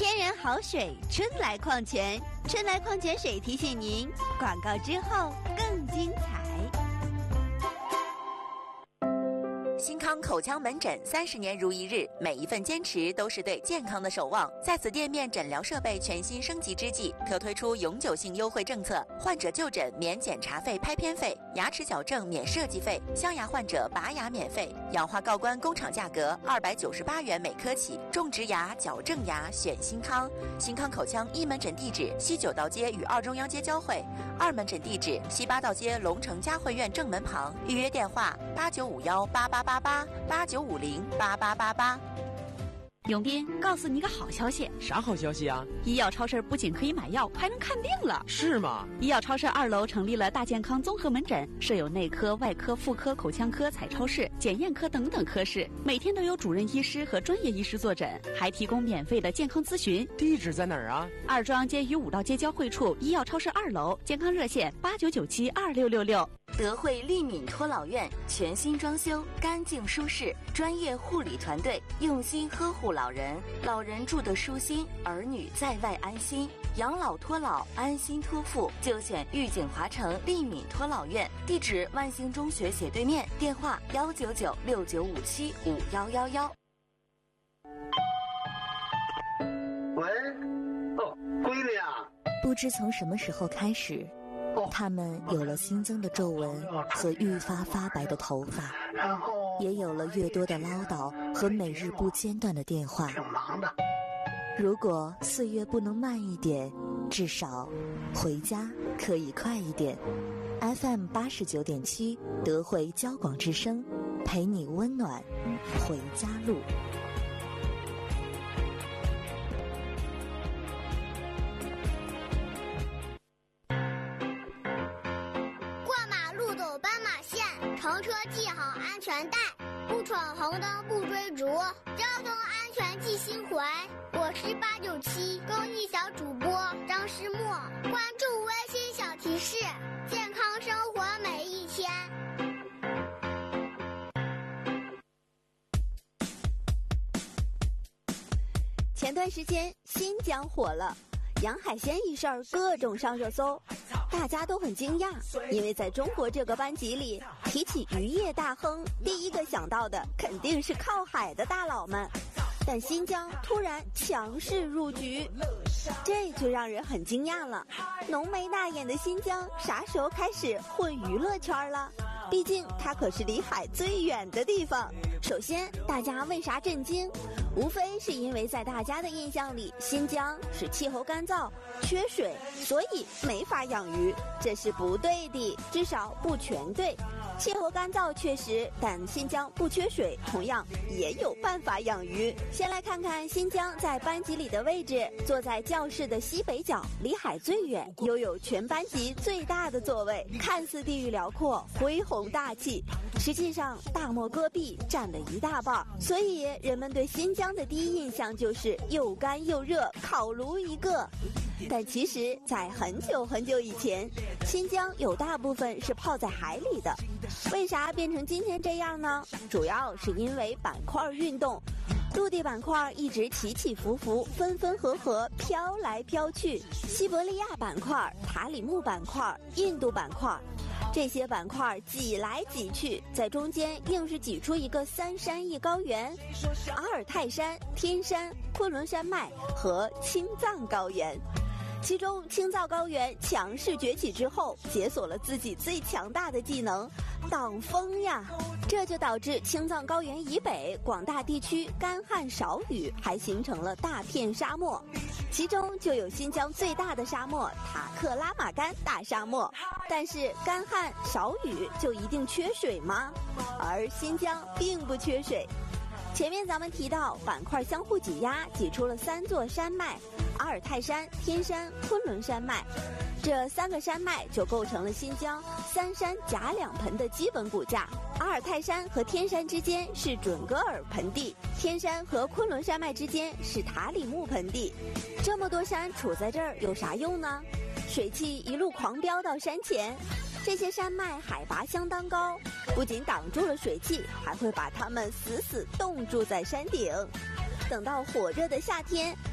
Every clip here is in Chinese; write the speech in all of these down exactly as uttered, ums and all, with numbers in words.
天然好水，春来矿泉，春来矿泉水提醒您，广告之后更精彩。 新康口腔门诊三十年如一日，每一份坚持都是对健康的守望。在此店面诊疗设备全新升级之际，特推出永久性优惠政策：患者就诊免检查费、拍片费，牙齿矫正免设计费，镶牙患者拔牙免费，氧化锆关工厂价格二百九十八元每颗起。种植牙、矫正牙选新康。新康口腔一门诊地址西九道街与二中央街交汇，二门诊地址西八道街龙城嘉汇苑正门旁。预约电话八九五幺八八八八八九五零八八八八。 永斌，告诉你个好消息。 啥好消息啊？ 医药超市不仅可以买药，还能看病了。 是吗？ 医药超市二楼成立了大健康综合门诊，设有内科、外科、妇科、口腔科、彩超室、检验科等等科室，每天都有主任医师和专业医师坐诊，还提供免费的健康咨询。 地址在哪儿啊？ 二中央街与五道街交汇处，医药超市二楼，健康热线八九九七二六六六。 德惠利敏托老院全新装修，干净舒适，专业护理团队用心呵护老人，老人住得舒心，儿女在外安心。养老托老，安心托付，就选玉景华城利敏托老院。地址万兴中学斜对面，电话幺九九六九五七五幺幺幺。 喂，哦，闺女啊！ 不知从什么时候开始，他们有了新增的皱纹和愈发发白的头发，也有了越多的唠叨和每日不间断的电话。如果岁月不能慢一点，至少回家可以快一点。F M 八十九点七，德惠交广之声，陪你温暖回家路。 乘车系好安全带，不闯红灯不追逐，交通安全记心怀。我是八九七公益小主播张诗墨，关注微信小提示，健康生活每一天。 前段时间新疆火了，洋海鲜一事儿各种上热搜，大家都很惊讶，因为在中国这个班级里，提起渔业大亨，第一个想到的肯定是靠海的大佬们。但新疆突然强势入局，这就让人很惊讶了。浓眉大眼的新疆啥时候开始混娱乐圈了？毕竟它可是离海最远的地方。首先，大家为啥震惊？无非是因为在大家的印象里，新疆是气候干燥、缺水，所以没法养鱼。这是不对的，至少不全对。气候干燥确实，但新疆不缺水，同样也有办法养鱼。先来看看新疆在班级里的位置，坐在教室的西北角，离海最远，拥有全班级最大的座位，看似地域辽阔、恢宏大气，实际上大漠戈壁占了一大半，所以人们对新疆的第一印象就是又干又热，烤炉一个。但其实在很久很久以前，新疆有大部分是泡在海里的。为啥变成今天这样呢？主要是因为板块运动，陆地板块一直起起伏伏，分分合合，飘来飘去。西伯利亚板块、塔里木板块、印度板块，这些板块挤来挤去，在中间硬是挤出一个三山一高原：阿尔泰山、天山、昆仑山脉和青藏高原。其中青藏高原强势崛起之后，解锁了自己最强大的技能挡风呀，这就导致青藏高原以北广大地区干旱少雨，还形成了大片沙漠，其中就有新疆最大的沙漠塔克拉玛干大沙漠。但是干旱少雨就一定缺水吗？而新疆并不缺水。前面咱们提到板块相互挤压，挤出了三座山脉：阿尔泰山、天山、昆仑山脉。这三个山脉就构成了新疆三山夹两盆的基本骨架。阿尔泰山和天山之间是准噶尔盆地，天山和昆仑山脉之间是塔里木盆地。这么多山处在这儿有啥用呢？水汽一路狂飙到山前，这些山脉海拔相当高，不仅挡住了水汽，还会把它们死死冻住在山顶。等到火热的夏天，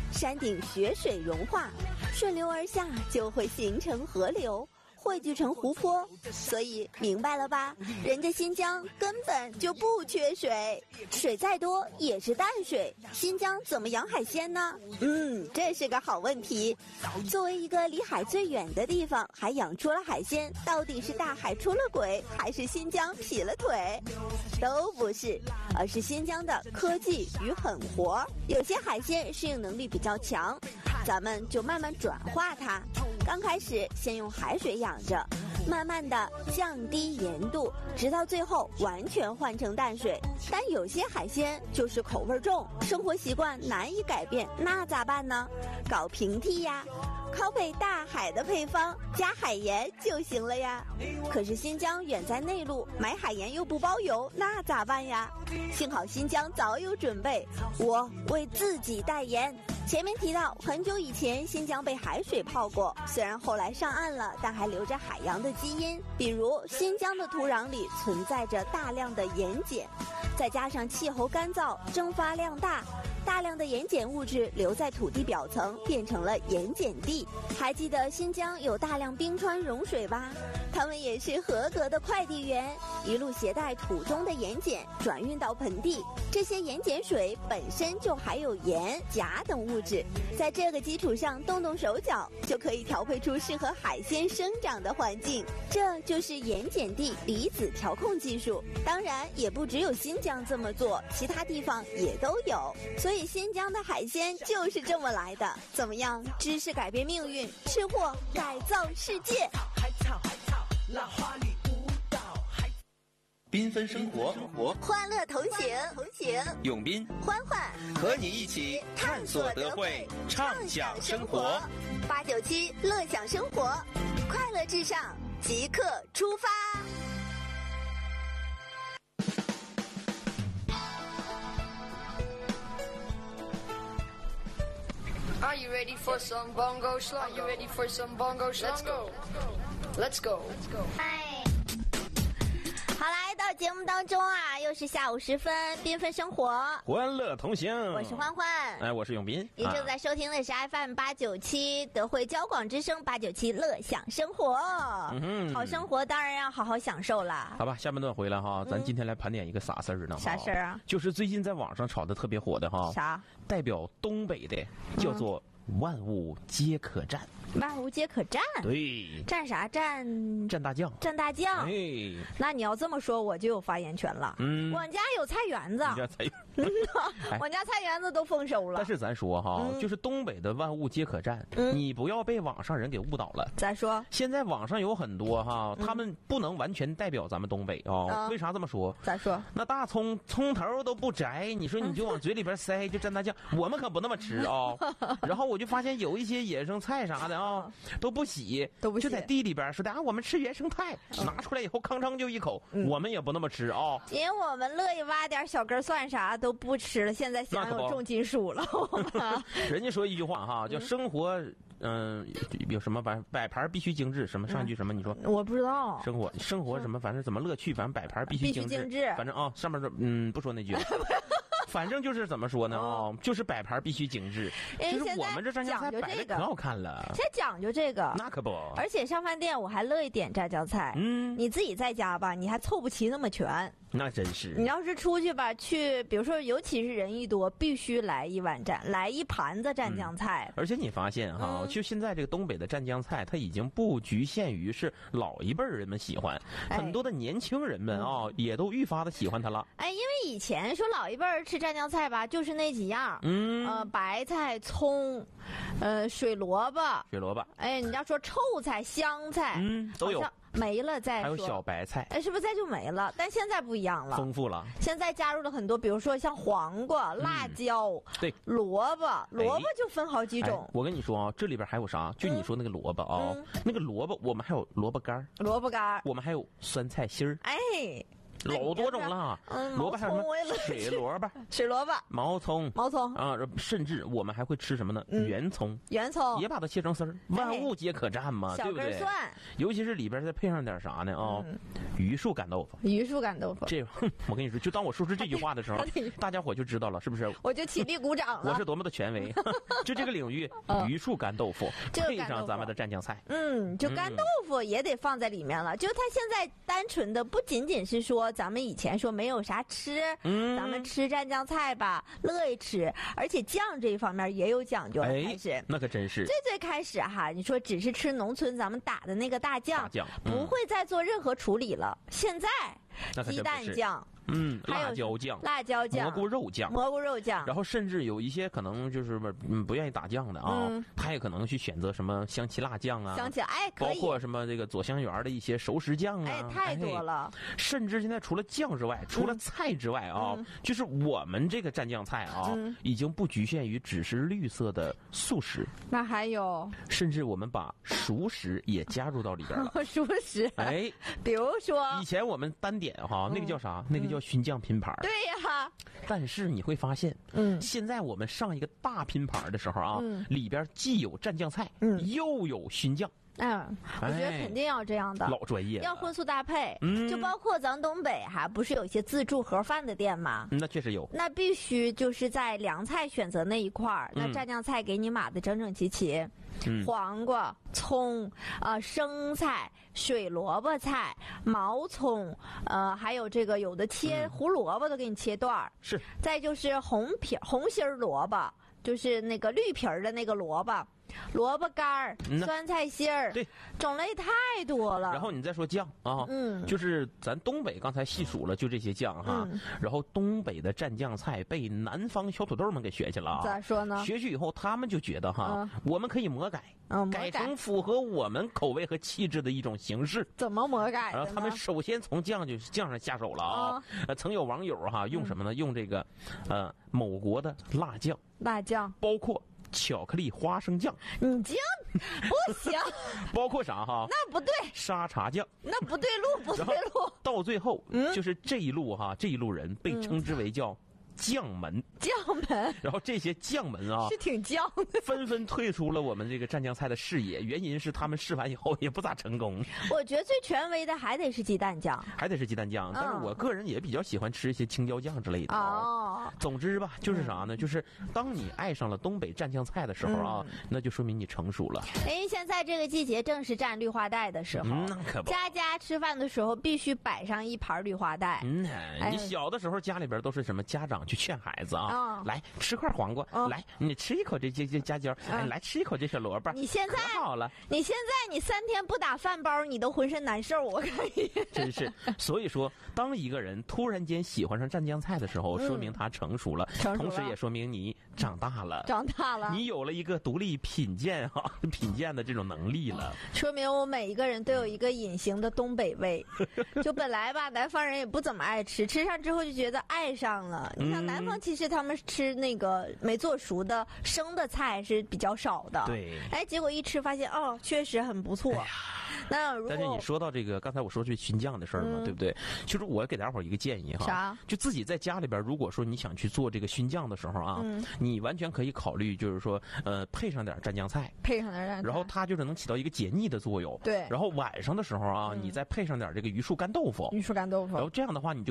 山顶雪水融化，顺流而下就会形成河流，汇聚成湖泊，所以明白了吧？人家新疆根本就不缺水，水再多也是淡水。新疆怎么养海鲜呢？嗯，这是个好问题。作为一个离海最远的地方，还养出了海鲜，到底是大海出了轨，还是新疆劈了腿？都不是，而是新疆的科技与狠活。有些海鲜适应能力比较强，咱们就慢慢转化它。刚开始先用海水养着，慢慢的降低盐度，直到最后完全换成淡水。但有些海鲜就是口味重，生活习惯难以改变，那咋办呢？搞平替呀，拷贝大海的配方，加海盐就行了呀。可是新疆远在内陆，买海盐又不包邮，那咋办呀？幸好新疆早有准备，我为自己代言。前面提到，很久以前新疆被海水泡过，虽然后来上岸了，但还留着海洋的基因。比如新疆的土壤里存在着大量的盐碱，再加上气候干燥，蒸发量大，大量的盐碱物质留在土地表层，变成了盐碱地。还记得新疆有大量冰川融水吧？他们也是合格的快递员，一路携带土中的盐碱转运到盆地。这些盐碱水本身就含有盐、钾等物质，在这个基础上动动手脚，就可以调配出适合海鲜生长的环境。这就是盐碱地离子调控技术。当然，也不只有新疆这么做，其他地方也都有。所以新疆的海鲜就是这么来的。怎么样？知识改变命运，吃货改造世界。 缤纷生活，活欢乐同行，同行。 永斌、 欢欢和你一起探索德惠，畅享生活。 八九七乐享生活，快乐至上，即刻出发。 Are you ready for some bongo slongo? Are you ready for some bongo slongo? Let's go. Let's go. 嗨，好来到节目当中啊，又是下午时分，缤纷生活， 欢乐同行。 我是欢欢， 哎，我是永斌。 您正在收听的是 F M 八九七德惠交广之声八九七乐享生活。嗯哼，好生活当然要好好享受啦。 好吧，下半段回来哈，咱今天来盘点一个啥事儿呢？ 啥事儿啊？ 就是最近在网上炒的特别火的哈。 啥？ 代表东北的叫做万物皆可战。 万物皆可战， 对， 战啥战？ 战大将， 战大将。 哎， 那你要这么说，我就有发言权了。嗯，我家有菜园子， 你家菜园子，我家菜园子都丰收了。 但是咱说哈，嗯、就是东北的万物皆可战，嗯、你不要被网上人给误导了。 咋说？ 现在网上有很多哈，嗯、他们不能完全代表咱们东北啊、哦。嗯、为啥这么说？ 咋说？ 那大葱葱头都不摘，你说你就往嘴里边塞，就蘸大酱，我们可不那么吃啊、哦。然后我就发现有一些野生菜啥的啊、哦，都不洗， 都不洗， 就在地里边说的啊，我们吃原生态，嗯、拿出来以后吭哧就一口，嗯、我们也不那么吃啊、哦。 因为我们乐意挖点小根蒜啥都不吃了，现在享有重金属了。 人家说一句话哈，叫生活。嗯，有什么摆摆盘必须精致？什么上句什么？你说我不知道。 生活生活什么？反正怎么乐趣？反正摆盘必须精致。 精致。 反正啊，上面的嗯不说那句。反正就是怎么说呢啊、哦，就是摆盘必须精致。就是我们这蘸酱菜摆的可好看了。 现在讲究这个， 那可不。 而且上饭店我还乐意点蘸酱菜。嗯，你自己在家吧，你还凑不齐那么全。 那真是。 你要是出去吧，去比如说，尤其是人一多，必须来一碗蘸，来一盘子蘸酱菜。 嗯、而且你发现哈，嗯、就现在这个东北的蘸酱菜，它已经不局限于是老一辈人们喜欢，哎、很多的年轻人们啊、嗯、也都愈发的喜欢它了。 哎，因为以前说老一辈儿吃蘸酱菜吧，就是那几样，嗯，呃，白菜、葱，呃，水萝卜， 水萝卜。 哎，你要说臭菜、香菜， 嗯，都有。 没了再说， 还有小白菜， 哎，是不是再就没了？但现在不一样了， 丰富了。 现在加入了很多，比如说像黄瓜、嗯、辣椒， 对， 萝卜，萝卜就分好几种。 哎、我跟你说啊，这里边还有啥？就你说那个萝卜啊，嗯、那个萝卜，我们还有萝卜干， 萝卜干， 我们还有酸菜心儿， 哎。 老多种了。 嗯， 萝卜还有什么水萝卜、 水萝卜、 毛葱、 毛葱啊，甚至我们还会吃什么呢？嗯、圆葱， 圆葱也把它切成丝儿，万物皆可蘸嘛， 对不对？小根蒜， 尤其是里边再配上点啥呢？啊、哦，嗯、榆树干豆腐， 榆树干豆腐， 这我跟你说，就当我说出这句话的时候，大家伙就知道了，是不是？ 我就起立鼓掌了。 我是多么的权威，就这个领域，榆树干豆腐配上咱们的蘸酱菜， 嗯，就干豆腐也得放在里面了。嗯、就它现在单纯的不仅仅是说咱们以前说没有啥吃，嗯，咱们吃蘸酱菜吧，乐意吃，而且酱这一方面也有讲究。 哎， 开始那可真是最最开始哈，你说只是吃农村咱们打的那个大酱， 大酱、 嗯、不会再做任何处理了。现在鸡蛋酱。 嗯，辣椒酱、 辣椒酱、 蘑菇肉酱、 蘑菇肉酱， 然后甚至有一些可能就是嗯不愿意打酱的啊，嗯、他也可能去选择什么香奇辣酱啊， 香奇哎， 包括什么这个左香园的一些熟食酱啊， 哎，太多了。 哎、甚至现在除了酱之外，除了菜之外啊，嗯、就是我们这个蘸酱菜啊，嗯、已经不局限于只是绿色的素食， 那还有， 甚至我们把熟食也加入到里边了。 熟食， 哎， 比如说以前我们单点哈，那个叫啥？嗯、那个叫熏酱拼盘。 对呀， 但是你会发现，嗯，现在我们上一个大拼盘的时候啊，嗯、里边既有蘸酱菜，嗯，又有熏酱。 嗯，我觉得肯定要这样的， 老专业了， 要荤素搭配。 嗯， 就包括咱东北还不是有一些自助盒饭的店吗？ 那确实有。 那必须就是在凉菜选择那一块儿，那蘸酱菜给你码的整整齐齐。嗯，黄瓜、葱、啊、呃、生菜、水萝卜菜、毛葱，呃，还有这个有的切胡萝卜都给你切段儿。 是。 再就是红皮红心萝卜，就是那个绿皮儿的那个萝卜。萝卜干儿、嗯、酸菜心儿， 对， 种类太多了。 然后你再说酱啊，嗯，就是咱东北刚才细数了，就这些酱哈。嗯、然后东北的蘸酱菜被南方小土豆们给学去了啊。 咋说呢？ 学去以后，他们就觉得哈，嗯、我们可以魔改， 嗯， 改成符合我们口味和气质的一种形式。 怎么魔改？ 然后他们首先从酱就酱上下手了啊。嗯、呃，曾有网友哈用什么呢？嗯、用这个，呃，某国的辣酱， 辣酱， 包括。巧克力花生酱， 你这不行。 包括啥哈？ 那不对。 沙茶酱， 那不对路，不对路。 到最后，嗯，就是这一路哈，这一路人被称之为叫。将门， 将门， 然后这些将门啊， 是挺将的， 纷纷退出了我们这个蘸酱菜的视野。原因是他们试完以后也不咋成功。 我觉得最权威的还得是鸡蛋酱， 还得是鸡蛋酱。但是我个人也比较喜欢吃一些青椒酱之类的。哦，总之吧，就是啥呢？就是当你爱上了东北蘸酱菜的时候啊，嗯、那就说明你成熟了。 哎，现在这个季节正是蘸绿花带的时候， 嗯、那可不。 家家吃饭的时候必须摆上一盘绿花带。 嗯，哎、你小的时候家里边都是什么家长去劝孩子啊？哦、来吃块黄瓜，哦、来你吃一口这这这夹椒，哎，来吃一口这小萝卜。 你现在好了， 你现在你三天不打饭包，你都浑身难受，我看你。 真是，所以说，当一个人突然间喜欢上蘸酱菜的时候，嗯、说明他成熟了， 成熟了， 同时也说明你长大了， 长大了， 你有了一个独立品鉴哈品鉴的这种能力了。 说明我每一个人都有一个隐形的东北味，就本来吧，南方人也不怎么爱吃，吃上之后就觉得爱上了。你看南方其实他。他们吃那个没做熟的生的菜是比较少的， 对， 哎，结果一吃发现哦，确实很不错。哎、那如果但是你说到这个，刚才我说这熏酱的事儿嘛，嗯、对不对？其实我给大伙儿一个建议哈， 啥？ 就自己在家里边，如果说你想去做这个熏酱的时候啊，嗯、你完全可以考虑，就是说呃，配上点蘸酱菜， 配上点蘸酱， 然后它就是能起到一个解腻的作用。 对， 然后晚上的时候啊，嗯、你再配上点这个榆树干豆腐， 榆树干豆腐， 然后这样的话你就。